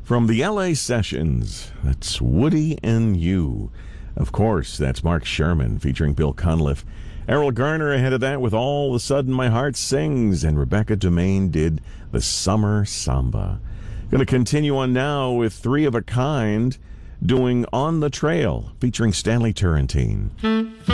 From the LA Sessions, that's Woody and You. Of course, that's Mark Sherman featuring Bill Cunliffe. Errol Garner ahead of that with All of a Sudden My Heart Sings, and Rebecca Domain did the Summer Samba. Going to continue on now with Three of a Kind doing On the Trail featuring Stanley Turrentine.